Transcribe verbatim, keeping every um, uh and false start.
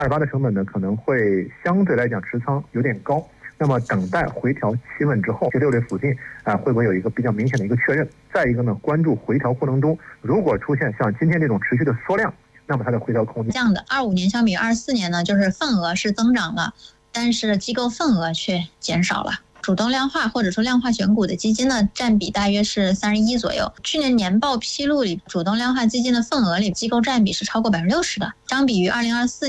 二八的成本呢可能会相对来讲持仓有点高。那么等待回调企稳之后，七六零附近啊、呃、会不会有一个比较明显的一个确认？再一个呢，关注回调过程中，如果出现像今天这种持续的缩量，那么它的回调空间这样的。二五年相比二四年呢，就是份额是增长了，但是机构份额却减少了。主动量化或者说量化选股的基金呢，占比大约是三十一左右。去年年报披露里，主动量化基金的份额里，机构占比是超过百分之六十的，相比于二零二四。